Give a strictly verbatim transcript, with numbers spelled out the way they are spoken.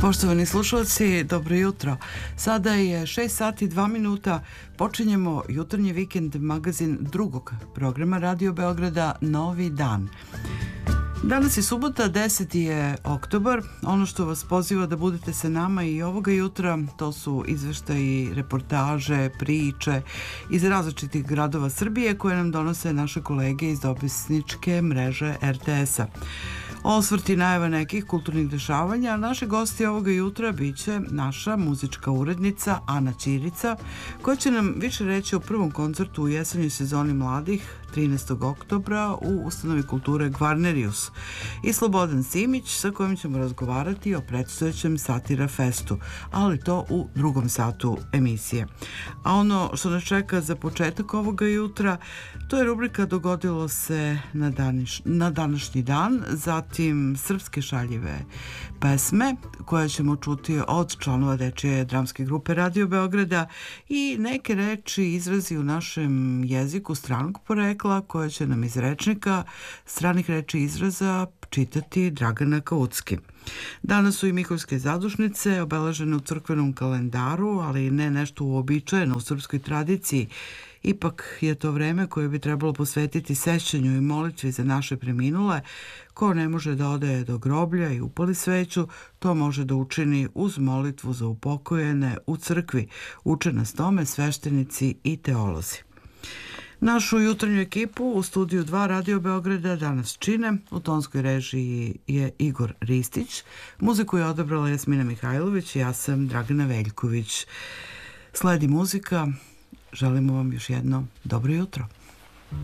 Poštovani slušalci, dobro jutro. Sada je šest sati i dva minuta. Počinjemo jutarnji vikend magazin drugog programa Radio Beograda Novi dan. Danas je subota, deseti je oktobar. Ono što vas poziva da budete sa nama i ovoga jutra, to su izveštaji, reportaže, priče iz različitih gradova Srbije koje nam donose naše kolege iz dopisničke mreže er te es-a. Osvrti najava nekih kulturnih dešavanja, a naši gosti ovoga jutra biće naša muzička urednica Ana Ćirica, koja će nam više reći o prvom koncertu u jesenjoj sezoni mladih trinaestog oktobra u ustanovi kulture Gvarnerius, i Slobodan Simić, sa kojim ćemo razgovarati o predstojećem Satira festu, ali to u drugom satu emisije. A ono što nas čeka za početak ovoga jutra, to je rubrika Dogodilo se na, daniš, na današnji dan, zatim srpske šaljive pesme koje ćemo čuti od članova dečije dramske grupe Radio Beograda i neke reči i izrazi u našem jeziku stranog porekla koje će nam iz rečnika stranih reči i izraza čitati Dragana Kaucki. Danas su i Miholjske zadušnice obeležene u crkvenom kalendaru, ali ne nešto uobičajeno u srpskoj tradiciji. Ipak je to vreme koje bi trebalo posvetiti sećanju i molitvi za naše preminule. Ko ne može da ode do groblja i upali sveću, to može da učini uz molitvu za upokojene u crkvi. Uče nas tome sveštenici i teolozi. Našu jutarnju ekipu u studiju dva Radio Beograda danas čine, u tonskoj režiji je Igor Ristić, muziku je odabrala Jasmina Mihajlović i ja sam Dragana Veljković. Sledi muzika, želimo vam još jedno dobro jutro.